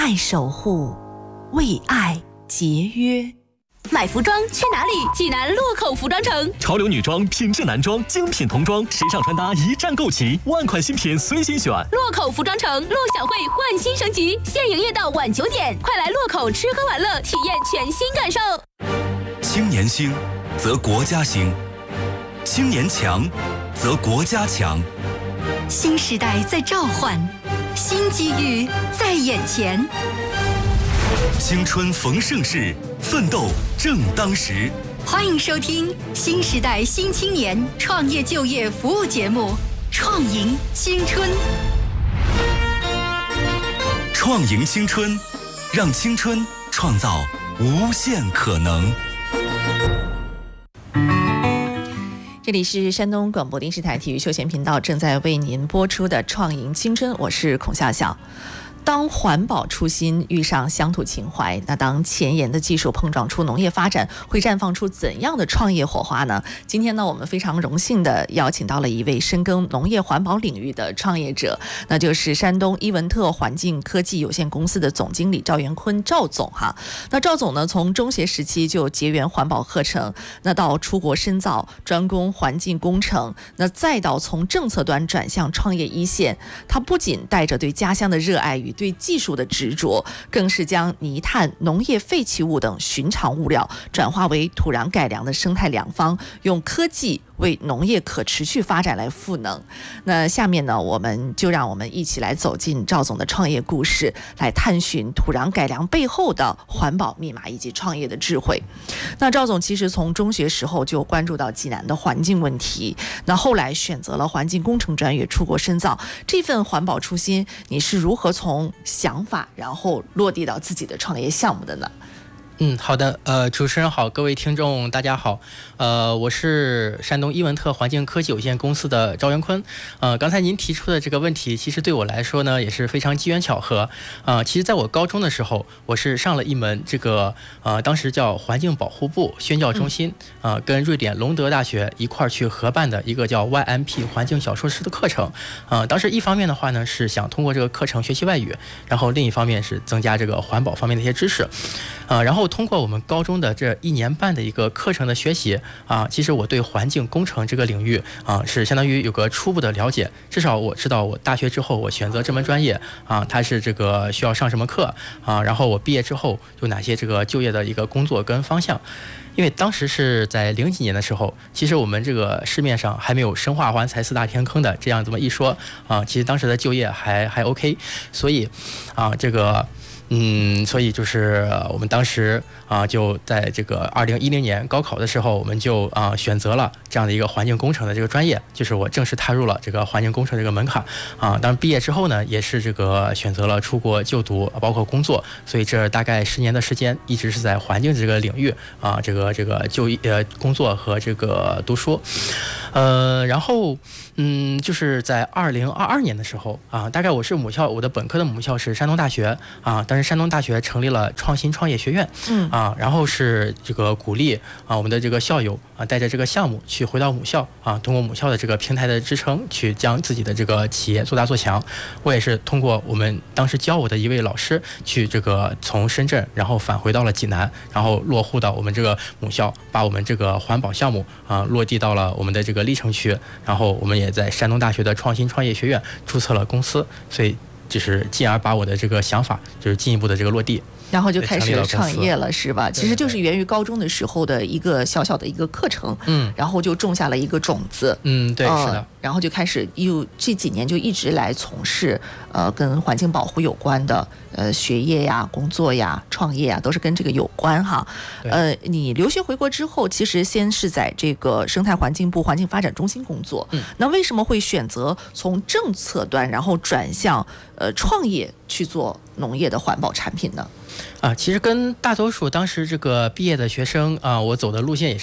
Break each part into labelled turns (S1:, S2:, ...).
S1: 爱守护，为爱节约。
S2: 买服装去哪里？济南洛口服装城，
S3: 潮流女装、品质男装、精品童装、时尚穿搭一站购齐，万款新品随心选。
S2: 洛口服装城，陆小慧焕新升级，现营业到晚9点，快来洛口吃喝玩乐，体验全新感受。
S4: 青年兴，则国家兴；青年强，则国家强。
S5: 新时代在召唤，新机遇在眼前。
S4: 青春逢盛世，奋斗正当时。
S5: 欢迎收听新时代新青年创业就业服务节目《创迎青春》。
S4: 创迎青春，让青春创造无限可能。
S1: 这里是山东广播电视台体育休闲频道正在为您播出的《创迎青春》，我是孔笑笑。当环保初心遇上乡土情怀，那当前沿的技术碰撞出农业发展，会绽放出怎样的创业火花呢？今天呢，我们非常荣幸的邀请到了一位深耕农业环保领域的创业者，那就是山东伊文特环境科技有限公司的总经理赵元坤赵总哈。那赵总呢，从中学时期就结缘环保课程，那到出国深造，专攻环境工程，那再到从政策端转向创业一线，他不仅带着对家乡的热爱与对技术的执着，更是将泥炭、农业废弃物等寻常物料转化为土壤改良的生态良方，用科技为农业可持续发展来赋能。那下面呢，让我们一起来走进赵总的创业故事，来探寻土壤改良背后的环保密码以及创业的智慧。那赵总其实从中学时候就关注到济南的环境问题，那后来选择了环境工程专业出国深造。这份环保初心，你是如何从想法然后落地到自己的创业项目的呢？
S6: 好的，主持人好，各位听众大家好，我是山东伊文特环境科技有限公司的赵元坤。刚才您提出的这个问题，其实对我来说呢，也是非常机缘巧合。其实在我高中的时候，我是上了一门这个当时叫环境保护部宣教中心，跟瑞典隆德大学一块儿去合办的一个叫 YMP 环境小硕士的课程。当时一方面的话呢，是想通过这个课程学习外语，然后另一方面是增加这个环保方面的一些知识。然后通过我们高中的这1年半的一个课程的学习其实我对环境工程这个领域是相当于有个初步的了解，至少我知道我大学之后我选择这门专业它是这个需要上什么课然后我毕业之后有哪些这个就业的一个工作跟方向。因为当时是在00几年的时候，其实我们这个市面上还没有生化环材4大填坑的这样这么一说其实当时的就业还 OK， 所以这个所以就是我们当时就在这个2010年高考的时候，我们就选择了这样的一个环境工程的这个专业，就是我正式踏入了这个环境工程这个门槛当然毕业之后呢，也是这个选择了出国就读，包括工作，所以这大概10年的时间，一直是在环境这个领域这个就业工作和这个读书，然后就是在2022年的时候大概我的本科的母校是山东大学但是山东大学成立了创新创业学院然后是这个鼓励我们的这个校友带着这个项目去回到母校通过母校的这个平台的支撑，去将自己的这个企业做大做强。我也是通过我们当时教我的一位老师去这个从深圳然后返回到了济南，然后落户到我们这个母校，把我们这个环保项目落地到了我们的这个历城区，然后我们也在山东大学的创新创业学院注册了公司，所以就是进而把我的这个想法就是进一步的这个落地，
S1: 然后就开始创业了，是吧？其实就是源于高中的时候的一个小小的一个课程，然后就种下了一个种子，
S6: 对，是的。
S1: 然后就开始这几年就一直来从事跟环境保护有关的学业呀、工作呀、创业呀，都是跟这个有关哈。你留学回国之后，其实先是在这个生态环境部环境发展中心工作，那为什么会选择从政策端然后转向创业去做农业的环保产品呢？
S6: 其实跟大多数当时这个毕业的学生我走的路线也是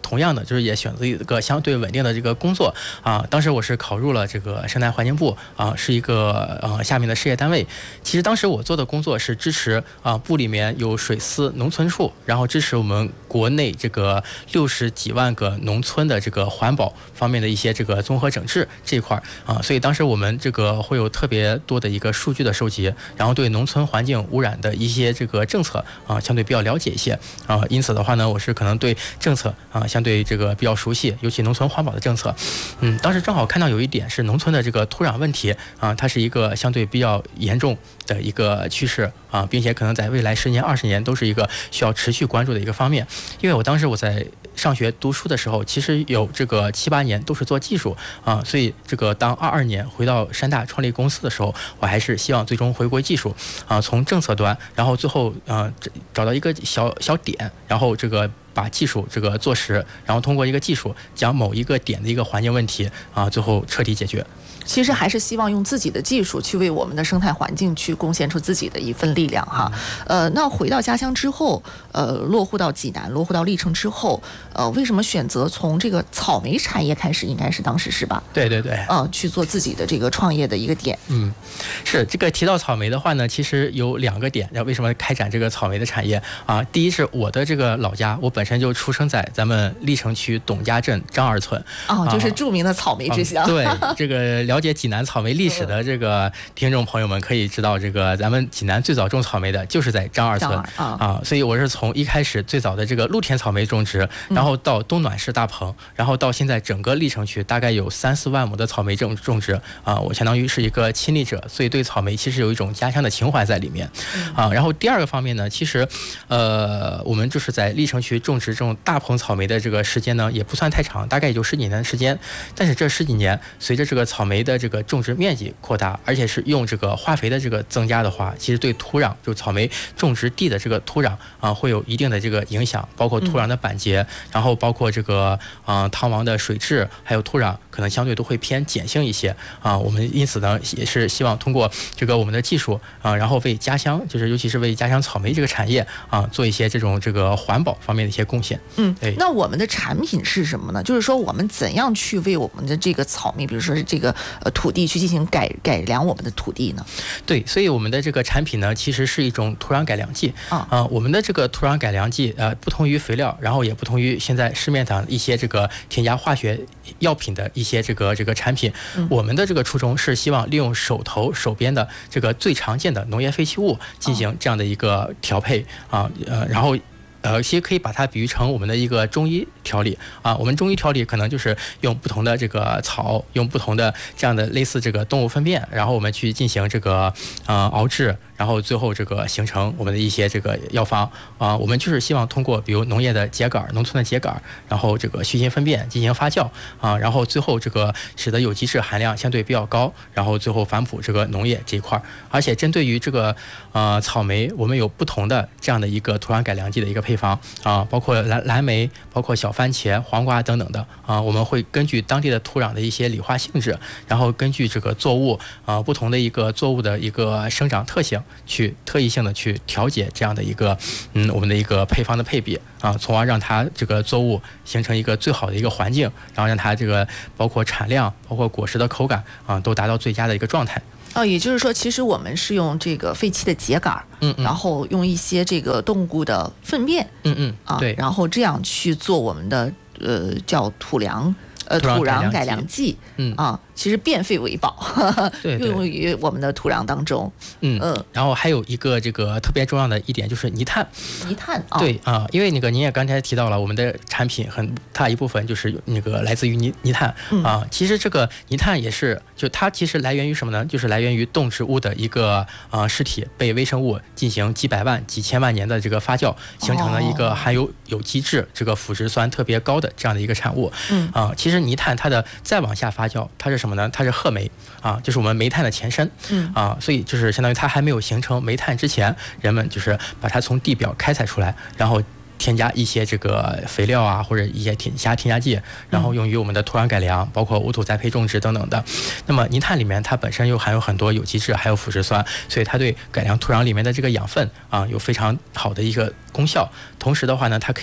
S6: 同样的就是也选择一个相对稳定的这个工作啊。当时我是考入了这个生态环境部啊，是一个下面的事业单位。其实当时我做的工作是支持部里面有水司农村处，然后支持我们国内这个60几万个农村的这个环保方面的一些这个综合整治这一块啊。所以当时我们这个会有特别多的一个数据的收集，然后对农村环境污染的一些这个政策相对比较了解一些因此的话呢，我是可能对政策相对这个比较熟悉，尤其农村环保的政策。当时正好看到有一点是农村的这个土壤问题它是一个相对比较严重的一个趋势并且可能在未来10年、20年都是一个需要持续关注的一个方面。因为我当时我在上学读书的时候，其实有这个7、8年都是做技术所以这个当22年回到山大创立公司的时候，我还是希望最终回归技术从政策端，然后最后找到一个小点，然后这个把技术这个做实，然后通过一个技术将某一个点的一个环境问题最后彻底解决。
S1: 其实还是希望用自己的技术去为我们的生态环境去贡献出自己的一份力量哈。那回到家乡之后，落户到济南，落户到历城之后，为什么选择从这个草莓产业开始？应该是当时是吧？
S6: 对，
S1: 去做自己的这个创业的一个点。
S6: 是这个提到草莓的话呢，其实有2个点，为什么开展这个草莓的产业第一是我的这个老家，我本身就出生在咱们历城区董家镇张二村
S1: 就是著名的草莓之乡。
S6: 对，这个了解济南草莓历史的这个听众朋友们可以知道，这个咱们济南最早种草莓的就是在张二村所以我是从一开始最早的这个露天草莓种植，然后到东暖市大棚，然后到现在整个历城区大概有3、4万亩的草莓种植我相当于是一个亲历者，所以对草莓其实有一种家乡的情怀在里面然后第2个方面呢，其实我们就是在历城区种植这种大棚草莓的这个时间呢也不算太长，大概也就10几年的时间。但是这10几年随着这个草莓的这个种植面积扩大，而且是用这个化肥的这个增加的话，其实对土壤就草莓种植地的这个土壤会有一定的这个影响，包括土壤的板结，然后包括这个汤王的水质，还有土壤可能相对都会偏碱性一些我们因此呢也是希望通过这个我们的技术然后为家乡，就是尤其是为家乡草莓这个产业做一些这个环保方面的一些贡献。
S1: 那我们的产品是什么呢？就是说我们怎样去为我们的这个草莓，比如说是这个土地去进行改良我们的土地呢？
S6: 对，所以我们的这个产品呢，其实是一种土壤改良剂我们的这个土壤改良剂不同于肥料，然后也不同于现在市面上一些这个添加化学药品的一些这个产品我们的这个初衷是希望利用手边的这个最常见的农业废弃物进行这样的一个调配然后其实可以把它比喻成我们的一个中医调理我们中医调理可能就是用不同的这个草，用不同的这样的类似这个动物粪便，然后我们去进行这个熬制，然后最后这个形成我们的一些这个药方我们就是希望通过比如农业的秸秆、农村的秸秆，然后这个畜禽粪便进行发酵然后最后这个使得有机质含量相对比较高，然后最后反哺这个农业这一块。而且针对于这个草莓，我们有不同的这样的一个土壤改良剂的一个配方包括蓝莓，包括小番茄、黄瓜等等的我们会根据当地的土壤的一些理化性质，然后根据这个作物不同的一个作物的一个生长特性，去特异性的去调节这样的一个我们的一个配方的配比从而让它这个作物形成一个最好的一个环境，然后让它这个包括产量，包括果实的口感都达到最佳的一个状态。
S1: 也就是说，其实我们是用这个废弃的秸秆然后用一些这个动物的粪便
S6: 对，
S1: 然后这样去做我们的叫土壤改良剂其实变废为宝用于我们的土壤当中
S6: 然后还有一个这个特别重要的一点就是泥炭对因为那个您也刚才提到了，我们的产品很大一部分就是那个来自于泥炭其实这个泥炭也是就它其实来源于什么呢？就是来源于动植物的一个尸体被微生物进行几百万几千万年的这个发酵，形成了一个含有有机质这个腐殖酸特别高的这样的一个产物其实泥炭它的再往下发酵，它是什么呢？它是褐煤就是我们煤炭的前身所以就是相当于它还没有形成煤炭之前，人们就是把它从地表开采出来，然后添加一些这个肥料或者一些添加剂，然后用于我们的土壤改良，包括无土栽培种植等等的。那么泥炭里面它本身又含有很多有机质还有腐殖酸，所以它对改良土壤里面的这个养分有非常好的一个功效。同时的话呢，它可以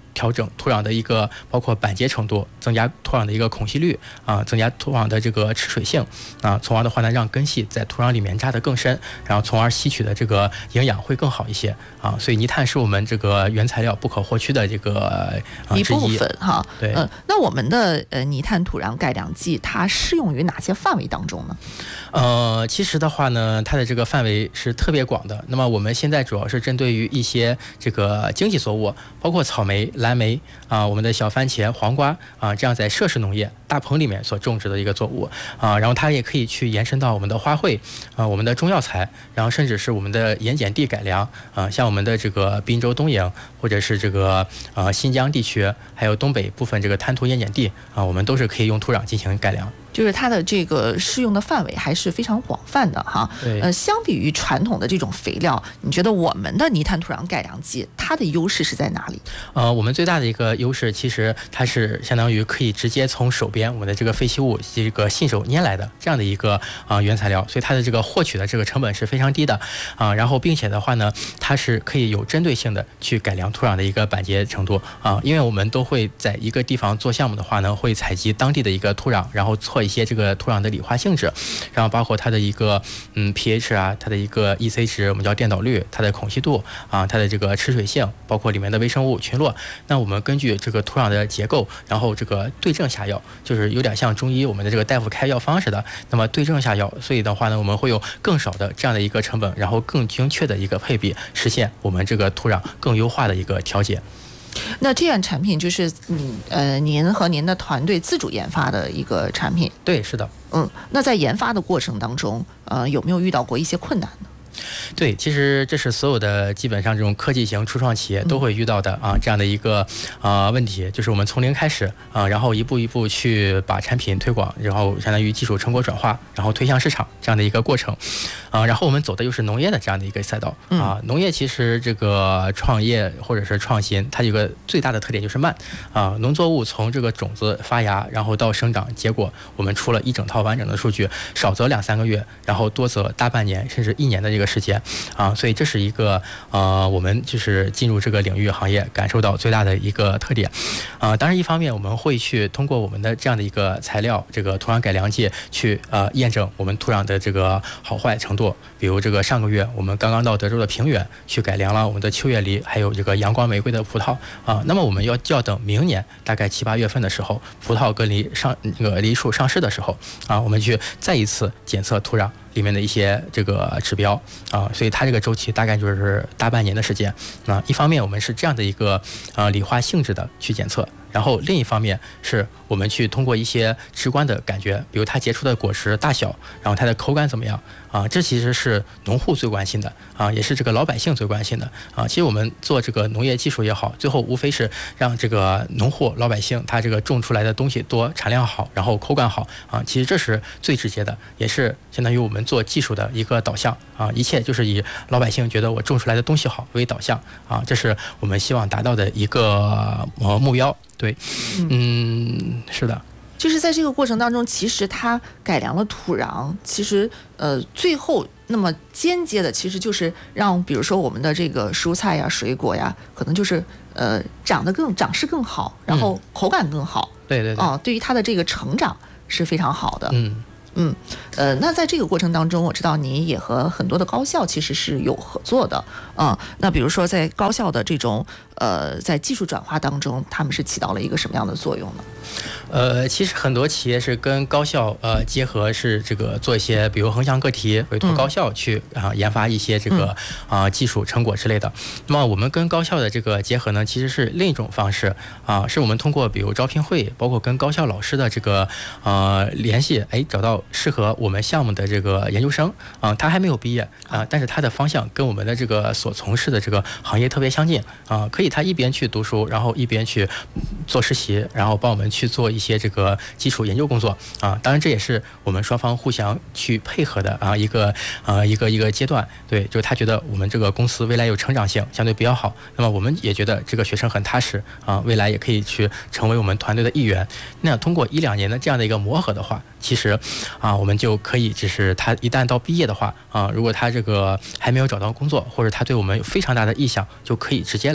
S6: 调整土壤的一个包括板结程度，增加土壤的一个孔隙率增加土壤的这个持水性从而的话呢，让根系在土壤里面扎得更深，然后从而吸取的这个营养会更好一些所以泥炭是我们这个原材料不可或缺的这个
S1: 一部分哈。
S6: 对，
S1: 那我们的泥炭土壤改良剂它适用于哪些范围当中呢？
S6: 其实的话呢，它的这个范围是特别广的。那么我们现在主要是针对于一些这个经济作物，包括草莓、蓝莓我们的小番茄、黄瓜这样在设施农业大棚里面所种植的一个作物然后它也可以去延伸到我们的花卉我们的中药材，然后甚至是我们的盐碱地改良像我们的这个滨州东营，或者是这个新疆地区，还有东北部分这个滩涂盐碱地我们都是可以用土壤进行改良。
S1: 就是它的这个适用的范围还是非常广泛的哈。相比于传统的这种肥料，你觉得我们的泥炭土壤改良剂它的优势是在哪里？
S6: 我们最大的一个优势，其实它是相当于可以直接从手边我们的这个废弃物这个信手拈来的这样的一个原材料，所以它的这个获取的这个成本是非常低的然后并且的话呢，它是可以有针对性的去改良土壤的一个板结程度因为我们都会在一个地方做项目的话呢，会采集当地的一个土壤，然后做一些这个土壤的理化性质，然后包括它的一个pH 它的一个 EC 值，我们叫电导率，它的孔隙度它的这个持水性，包括里面的微生物群落。那我们根据这个土壤的结构，然后这个对症下药，就是有点像中医我们的这个大夫开药方似的，那么对症下药。所以的话呢，我们会用更少的这样的一个成本，然后更精确的一个配比，实现我们这个土壤更优化的一个调节。
S1: 那这样产品就是您和您的团队自主研发的一个产品？
S6: 对，是的。
S1: 那在研发的过程当中有没有遇到过一些困难呢？
S6: 对，其实这是所有的基本上这种科技型初创企业都会遇到的这样的一个问题，就是我们从零开始然后一步一步去把产品推广，然后相当于技术成果转化，然后推向市场这样的一个过程然后我们走的又是农业的这样的一个赛道农业其实这个创业或者是创新，它有个最大的特点就是慢农作物从这个种子发芽，然后到生长结果，我们出了一整套完整的数据，少则2-3个月，然后多则大半年甚至1年的这个时间所以这是一个我们就是进入这个领域行业感受到最大的一个特点当然一方面我们会去通过我们的这样的一个材料，这个土壤改良剂去验证我们土壤的这个好坏程度。比如这个上个月我们刚刚到德州的平原去改良了我们的秋叶梨，还有这个阳光玫瑰的葡萄那么我们要等明年大概7-8月份的时候，葡萄跟梨树上市的时候我们去再一次检测土壤里面的一些这个指标所以它这个周期大概就是大半年的时间一方面我们是这样的一个理化性质的去检测，然后另一方面是我们去通过一些直观的感觉，比如它结出的果实大小，然后它的口感怎么样这其实是农户最关心的也是这个老百姓最关心的其实我们做这个农业技术也好，最后无非是让这个农户老百姓他这个种出来的东西多，产量好，然后口感好其实这是最直接的，也是相当于我们做技术的一个导向一切就是以老百姓觉得我种出来的东西好为导向这是我们希望达到的一个目标。对，是的。
S1: 就是在这个过程当中，其实它改良了土壤，其实最后那么间接的，其实就是让比如说我们的这个蔬菜呀、水果呀，可能就是长势更好，然后口感更好。
S6: 对对
S1: 对。对于它的这个成长是非常好的。那在这个过程当中，我知道你也和很多的高校其实是有合作的那比如说在高校的这种在技术转化当中，他们是起到了一个什么样的作用呢？
S6: 其实很多企业是跟高校结合，是这个做一些比如横向个题，委托高校去研发一些这个技术成果之类的。那么我们跟高校的这个结合呢，其实是另一种方式是我们通过比如招聘会，包括跟高校老师的这个联系，找到适合我们项目的这个研究生他还没有毕业但是他的方向跟我们的这个所从事的这个行业特别相近可以他一边去读书，然后一边去做实习，然后帮我们去做一些这个基础研究工作当然这也是我们双方互相去配合的一个阶段。对，就是他觉得我们这个公司未来有成长性，相对比较好，那么我们也觉得这个学生很踏实未来也可以去成为我们团队的一员。那通过1-2年的这样的一个磨合的话，其实我们就可以，就是他一旦到毕业的话如果他这个还没有找到工作，或者他对我们有非常大的意向，就可以直接来到我们这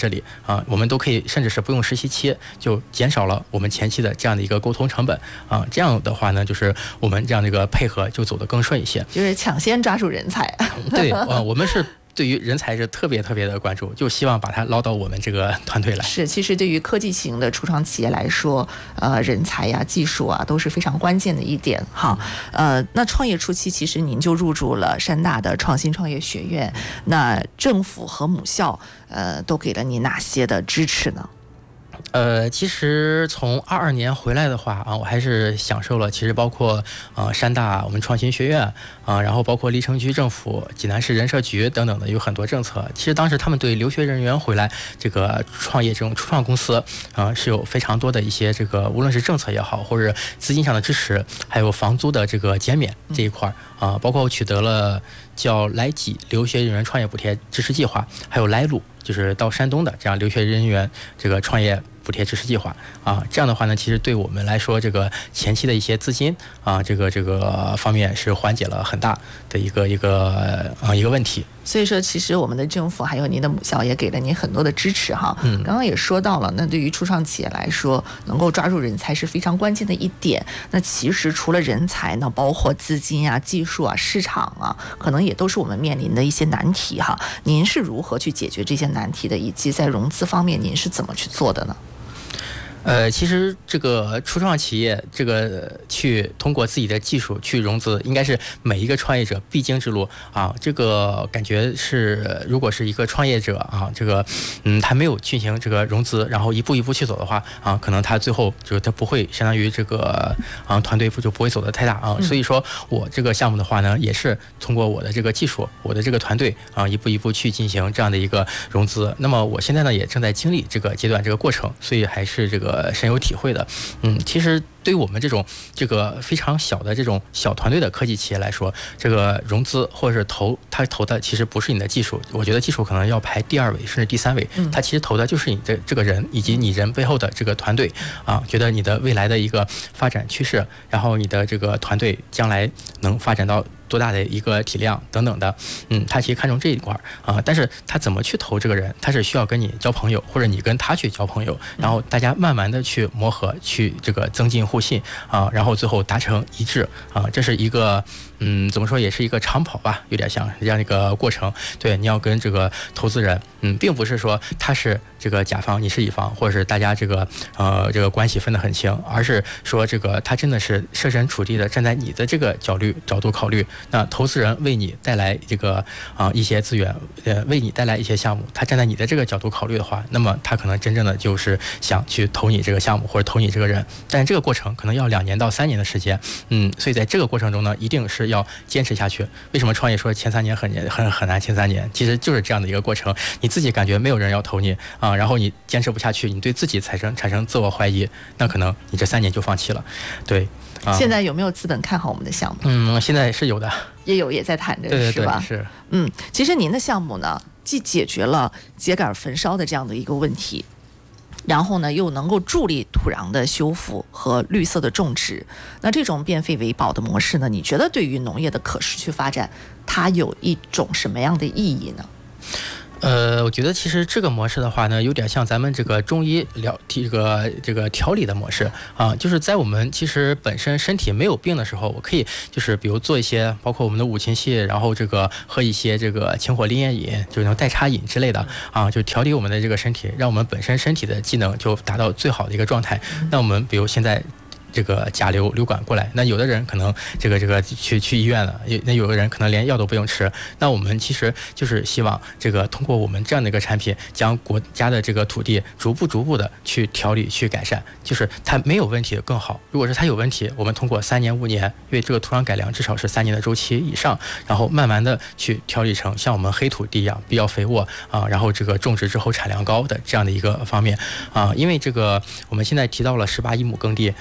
S6: 这里啊，我们都可以甚至是不用实习期，就减少了我们前期的这样的一个沟通成本啊。这样的话呢，就是我们这样的一个配合就走得更顺一些，
S1: 就是抢先抓住人才。
S6: 对，我们是对于人才是特别的关注，就希望把它捞到我们这个团队来。
S1: 是，其实对于科技型的初创企业来说，人才呀、技术啊都是非常关键的一点哈。那创业初期，其实您就入驻了山大的创新创业学院，那政府和母校都给了你哪些的支持呢？
S6: 其实从22年回来的话啊，我还是享受了，其实包括山大我们创新学院啊，然后包括历城区政府、济南市人社局等等的有很多政策。其实当时他们对留学人员回来这个创业这种初创公司是有非常多的一些这个无论是政策也好，或者资金上的支持，还有房租的这个减免这一块啊，包括我取得了叫来济留学人员创业补贴支持计划，还有来鲁就是到山东的这样留学人员这个创业补贴支持计划啊，这样的话呢，其实对我们来说，这个前期的一些资金啊，这个方面是缓解了很大的一个问题。
S1: 所以说，其实我们的政府还有您的母校也给了您很多的支持哈。刚刚也说到了，那对于初创企业来说，能够抓住人才是非常关键的一点。那其实除了人才呢，包括资金啊、技术啊、市场啊，可能也都是我们面临的一些难题哈。您是如何去解决这些难题的，以及在融资方面您是怎么去做的呢？
S6: 其实这个初创企业这个去通过自己的技术去融资，应该是每一个创业者必经之路啊。这个感觉是，如果是一个创业者啊，这个他没有进行这个融资，然后一步一步去走的话啊，可能他最后就是他不会相当于这个团队就不会走得太大啊。所以说我这个项目的话呢，也是通过我的这个技术，我的这个团队啊，一步一步去进行这样的一个融资。那么我现在呢，也正在经历这个阶段这个过程，所以还是这个深有体会的。其实对于我们这个非常小的这种小团队的科技企业来说，这个融资或者是他投的其实不是你的技术，我觉得技术可能要排第2位甚至第3位，他其实投的就是你的这个人以及你人背后的这个团队啊，觉得你的未来的一个发展趋势，然后你的这个团队将来能发展到多大的一个体量等等的，他其实看重这一块啊，但是他怎么去投这个人，他是需要跟你交朋友，或者你跟他去交朋友，然后大家慢慢的去磨合，去这个增进互信啊，然后最后达成一致啊，这是一个怎么说也是一个长跑吧，有点像这样一个过程。对，你要跟这个投资人，并不是说他是这个甲方，你是乙方，或者是大家这个关系分得很清，而是说这个他真的是设身处地的站在你的这个角度考虑。那投资人为你带来这个一些资源，为你带来一些项目，他站在你的这个角度考虑的话，那么他可能真正的就是想去投你这个项目或者投你这个人，但是这个过程可能要2年到3年的时间，所以在这个过程中呢，一定是要坚持下去。为什么创业说前3年很难，前3年其实就是这样的一个过程，你自己感觉没有人要投你啊，然后你坚持不下去，你对自己产生自我怀疑，那可能你这3年就放弃了。对。
S1: 现在有没有资本看好我们的项目？
S6: 现在是有的，
S1: 也在谈着，
S6: 对
S1: 是吧？
S6: 是。
S1: 其实您的项目呢，既解决了秸秆焚烧的这样的一个问题，然后呢，又能够助力土壤的修复和绿色的种植。那这种变废为宝的模式呢，你觉得对于农业的可持续发展，它有一种什么样的意义呢？
S6: 我觉得其实这个模式的话呢，有点像咱们这个中医这个调理的模式啊，就是在我们其实本身身体没有病的时候，我可以就是比如做一些包括我们的5禽戏，然后这个喝一些这个清火利咽饮，就是那种代茶饮之类的啊，就调理我们的这个身体，让我们本身身体的机能就达到最好的一个状态。那我们比如现在这个甲流感过来，那有的人可能这个去医院了，那有的人可能连药都不用吃。那我们其实就是希望这个通过我们这样的一个产品，将国家的这个土地逐步的去调理去改善，就是它没有问题的更好。如果是它有问题，我们通过3年5年，因为这个土壤改良至少是3年的周期以上，然后慢慢的去调理成像我们黑土地一样比较肥沃啊，然后这个种植之后产量高的这样的一个方面啊。因为这个我们现在提到了18亿亩耕地啊。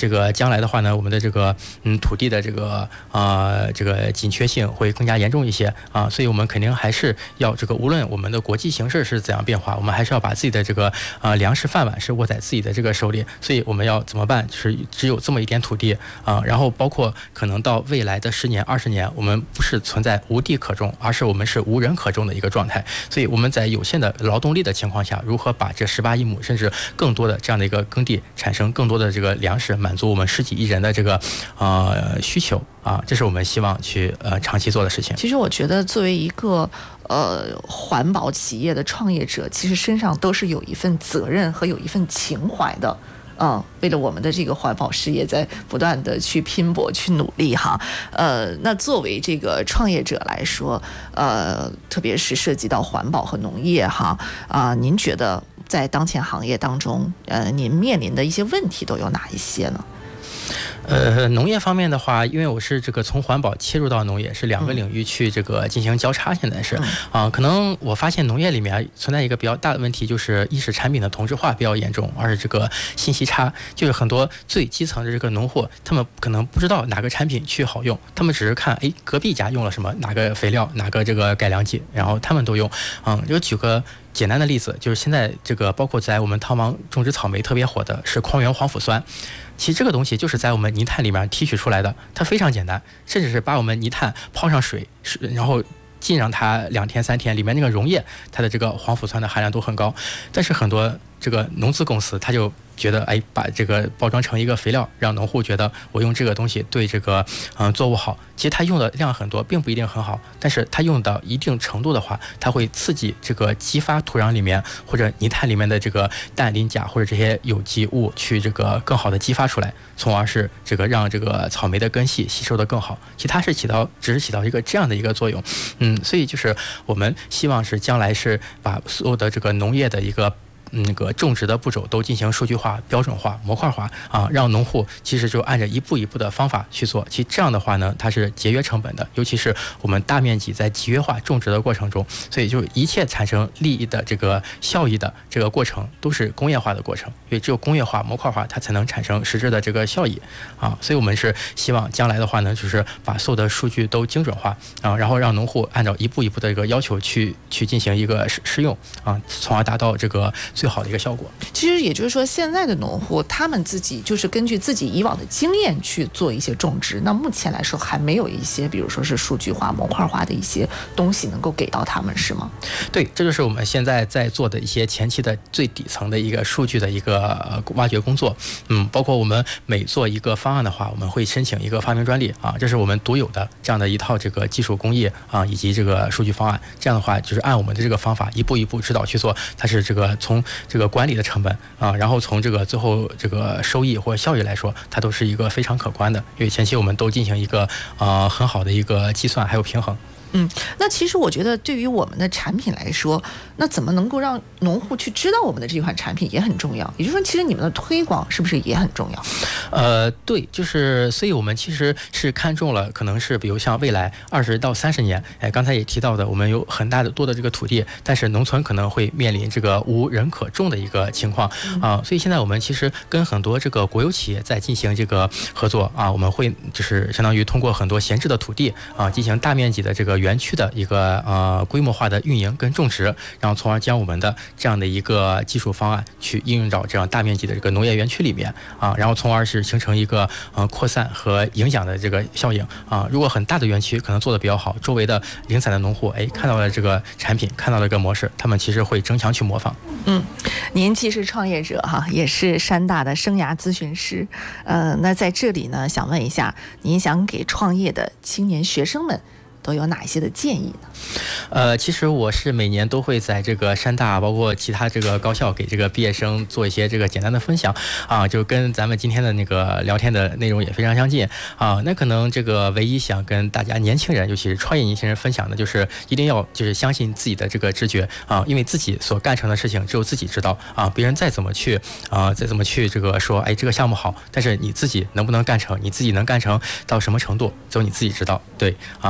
S6: 这个将来的话呢，我们的这个土地的这个紧缺性会更加严重一些啊，所以我们肯定还是要这个，无论我们的国际形势是怎样变化，我们还是要把自己的这个粮食饭碗是握在自己的这个手里。所以我们要怎么办？就是只有这么一点土地啊，然后包括可能到未来的10年、20年，我们不是存在无地可种，而是我们是无人可种的一个状态。所以我们在有限的劳动力的情况下，如何把这18亿亩甚至更多的这样的一个耕地产生更多的这个粮食，满足我们10几亿人的这个需求啊，这是我们希望去长期做的事情。
S1: 其实我觉得作为一个环保企业的创业者，其实身上都是有一份责任和有一份情怀的。为了我们的这个环保事业在不断的去拼搏去努力哈，那作为这个创业者来说，特别是涉及到环保和农业哈，您觉得在当前行业当中，您面临的一些问题都有哪一些呢？
S6: 农业方面的话，因为我是这个从环保切入到农业，是2个领域去这个进行交叉，现在是可能我发现农业里面存在一个比较大的问题，就是一是产品的同质化比较严重，二是这个信息差，就是很多最基层的这个农户，他们可能不知道哪个产品去好用，他们只是看隔壁家用了什么，哪个肥料，哪个这个改良剂，然后他们都用。就举个简单的例子，就是现在这个包括在我们汤王种植草莓特别火的是矿源黄腐酸。其实这个东西就是在我们泥炭里面提取出来的，它非常简单，甚至是把我们泥炭泡上水，然后浸上它2天3天，里面那个溶液，它的这个黄腐酸的含量都很高。但是很多这个农资公司，他就觉得把这个包装成一个肥料，让农户觉得我用这个东西对这个作物好。其实它用的量很多，并不一定很好，但是它用到一定程度的话，它会刺激这个激发土壤里面或者泥炭里面的这个氮、磷、钾或者这些有机物去这个更好的激发出来，从而是这个让这个草莓的根系吸收的更好。其实它是只是起到一个这样的一个作用。所以就是我们希望是将来是把所有的这个农业的一个那个种植的步骤都进行数据化、标准化、模块化啊，让农户其实就按着一步一步的方法去做。其实这样的话呢，它是节约成本的，尤其是我们大面积在集约化种植的过程中，所以就一切产生利益的这个效益的这个过程都是工业化的过程，因为只有工业化、模块化，它才能产生实质的这个效益啊。所以我们是希望将来的话呢，就是把所有的数据都精准化啊，然后让农户按照一步一步的这个要求去进行一个试用啊，从而达到这个最好的一个效果。
S1: 其实也就是说，现在的农户他们自己就是根据自己以往的经验去做一些种植，那目前来说还没有一些比如说是数据化、模块化的一些东西能够给到他们，是吗？
S6: 对，这就是我们现在在做的一些前期的最底层的一个数据的一个挖掘工作。包括我们每做一个方案的话，我们会申请一个发明专利啊，这是我们独有的这样的一套这个技术工艺啊，以及这个数据方案。这样的话，就是按我们的这个方法一步一步指导去做，它是这个从这个管理的成本啊，然后从这个最后这个收益或效益来说，它都是一个非常可观的，因为前期我们都进行一个很好的一个计算还有平衡。
S1: 那其实我觉得对于我们的产品来说，那怎么能够让农户去知道我们的这款产品也很重要，也就是说其实你们的推广是不是也很重要？
S6: 对，就是所以我们其实是看中了可能是比如像未来20到30年，刚才也提到的，我们有很大的多的这个土地，但是农村可能会面临这个无人可种的一个情况啊，所以现在我们其实跟很多这个国有企业在进行这个合作啊，我们会就是相当于通过很多闲置的土地啊，进行大面积的这个园区的一个规模化的运营跟种植，然后从而将我们的这样的一个技术方案去应用到这样大面积的这个农业园区里面啊，然后从而是形成一个扩散和影响的这个效应啊。如果很大的园区可能做得比较好，周围的零散的农户看到了这个产品，看到了这个模式，他们其实会争相去模仿。
S1: 您既是创业者哈，也是山大的生涯咨询师，那在这里呢，想问一下，您想给创业的青年学生们都有哪些的建议呢？
S6: 其实我是每年都会在这个山大，包括其他这个高校给这个毕业生做一些这个简单的分享啊，就跟咱们今天的那个聊天的内容也非常相近啊。那可能这个唯一想跟大家年轻人，尤其是创业年轻人分享的，就是一定要就是相信自己的这个直觉啊，因为自己所干成的事情只有自己知道啊，别人再怎么去这个说这个项目好，但是你自己能不能干成，你自己能干成到什么程度，只有你自己知道。对啊，所以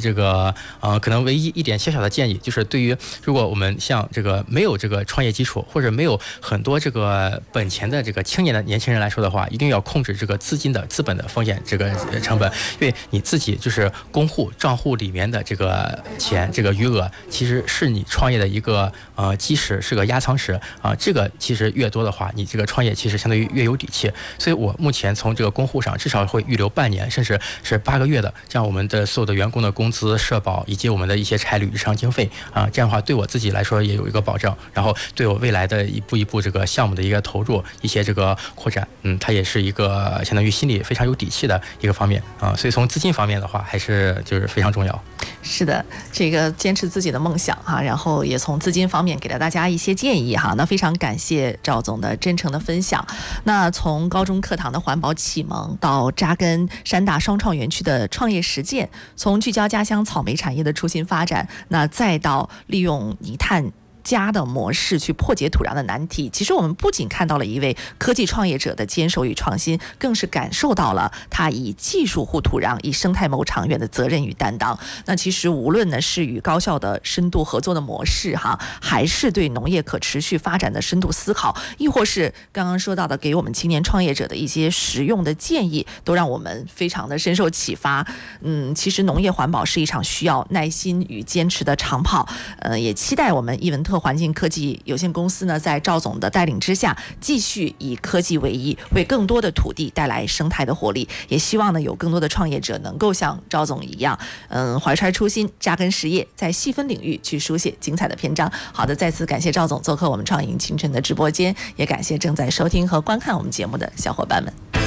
S6: 这个可能唯一一点小小的建议就是，对于如果我们像这个没有这个创业基础或者没有很多这个本钱的这个青年的年轻人来说的话，一定要控制这个资本的风险这个成本，因为你自己就是公户账户里面的这个钱这个余额，其实是你创业的一个基石，是个压舱石啊。这个其实越多的话，你这个创业其实相对于越有底气。所以我目前从这个公户上至少会预留半年，甚至是8个月的，这样我们的所有的员工的工资、社保以及我们的一些差旅、日常经费啊，这样的话对我自己来说也有一个保障，然后对我未来的一步一步这个项目的一个投入、一些这个扩展，它也是一个相当于心里非常有底气的一个方面啊。所以从资金方面的话，还是就是非常重要。
S1: 是的，这个坚持自己的梦想哈，然后也从资金方面给了大家一些建议哈。那非常感谢赵总的真诚的分享。那从高中课堂的环保启蒙，到扎根山大双创园区的创业实践，从聚焦家乡草莓产业的初心发展，那再到利用泥炭家的模式去破解土壤的难题。其实我们不仅看到了一位科技创业者的坚守与创新，更是感受到了他以技术护土壤、以生态谋长远的责任与担当。那其实无论呢是与高校的深度合作的模式哈，还是对农业可持续发展的深度思考，亦或是刚刚说到的给我们青年创业者的一些实用的建议，都让我们非常的深受启发。其实农业环保是一场需要耐心与坚持的长跑。也期待我们艺文特环境科技有限公司呢，在赵总的带领之下，继续以科技为依，为更多的土地带来生态的活力。也希望呢，有更多的创业者能够像赵总一样，怀揣初心，扎根实业，在细分领域去书写精彩的篇章。好的，再次感谢赵总做客我们创盈青春的直播间，也感谢正在收听和观看我们节目的小伙伴们。